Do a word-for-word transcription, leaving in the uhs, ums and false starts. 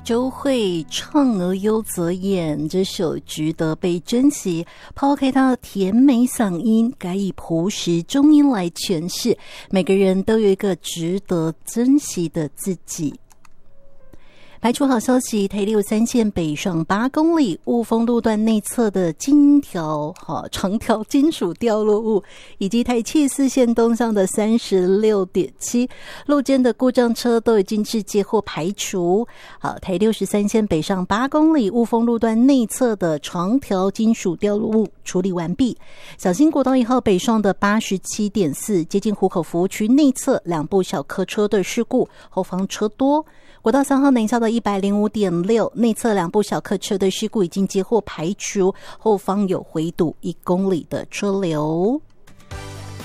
周蕙唱而优则演这首值得被珍惜，抛开她的甜美嗓音，改以朴实中音来诠释，每个人都有一个值得珍惜的自己。排除好消息，台六三线北上八公里雾峰路段内侧的金条好长条金属掉落物，以及台七四线东上的 三十六点七 路肩的故障车都已经是接获排除。好，台六十三线北上八公里雾峰路段内侧的长条金属掉落物处理完毕。小新国道一号北上的 八十七点四 接近湖口服务区内侧两部小客车的事故，后方车多。国道三号南下的 一百零五点六 内侧两部小客车的事故已经接获排除，后方有回堵一公里的车流。